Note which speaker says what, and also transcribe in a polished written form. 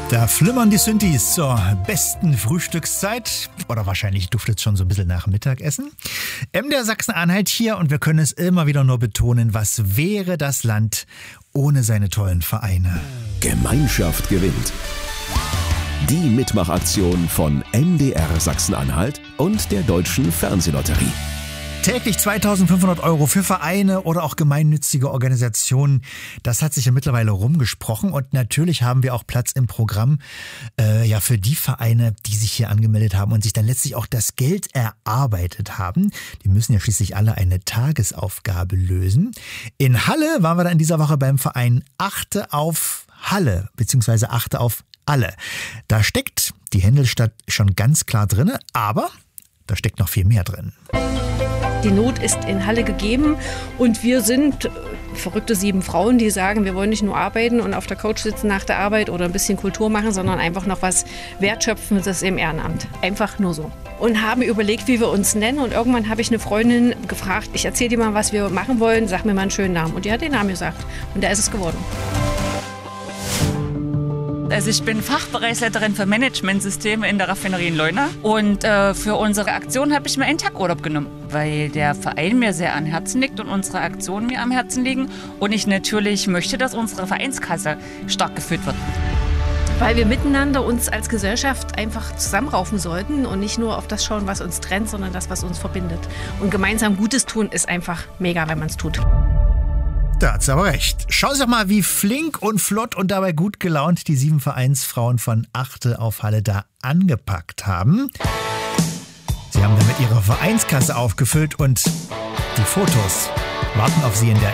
Speaker 1: Da flimmern die Synthes zur besten Frühstückszeit. Oder wahrscheinlich duftet es schon so ein bisschen nach Mittagessen. MDR Sachsen-Anhalt hier und wir können es immer wieder nur betonen, was wäre das Land ohne seine tollen Vereine?
Speaker 2: Gemeinschaft gewinnt. Die Mitmachaktion von MDR Sachsen-Anhalt und der Deutschen Fernsehlotterie.
Speaker 1: Täglich 2.500 € für Vereine oder auch gemeinnützige Organisationen. Das hat sich ja mittlerweile rumgesprochen und natürlich haben wir auch Platz im Programm für die Vereine, die sich hier angemeldet haben und sich dann letztlich auch das Geld erarbeitet haben. Die müssen ja schließlich alle eine Tagesaufgabe lösen. In Halle waren wir da in dieser Woche beim Verein Achte auf Halle bzw. Achte auf alle. Da steckt die Händelstadt schon ganz klar drin, aber da steckt noch viel mehr drin.
Speaker 3: Die Not ist in Halle gegeben und wir sind verrückte 7 Frauen, die sagen, wir wollen nicht nur arbeiten und auf der Couch sitzen nach der Arbeit oder ein bisschen Kultur machen, sondern einfach noch was Wertschöpfendes im Ehrenamt. Einfach nur so. Und haben überlegt, wie wir uns nennen und irgendwann habe ich eine Freundin gefragt, ich erzähle dir mal, was wir machen wollen, sag mir mal einen schönen Namen. Und die hat den Namen gesagt und der ist es geworden.
Speaker 4: Also ich bin Fachbereichsleiterin für Managementsysteme in der Raffinerie in Leuna und für unsere Aktion habe ich mir einen Tag Urlaub genommen, weil der Verein mir sehr am Herzen liegt und unsere Aktionen mir am Herzen liegen und ich natürlich möchte, dass unsere Vereinskasse stark geführt wird.
Speaker 3: Weil wir miteinander uns als Gesellschaft einfach zusammenraufen sollten und nicht nur auf das schauen, was uns trennt, sondern das, was uns verbindet. Und gemeinsam Gutes tun ist einfach mega, wenn man es tut.
Speaker 1: Da hat's aber recht. Schauen Sie doch mal, wie flink und flott und dabei gut gelaunt die 7 Vereinsfrauen von Achte auf Halle da angepackt haben. Sie haben damit ihre Vereinskasse aufgefüllt und die Fotos warten auf Sie in der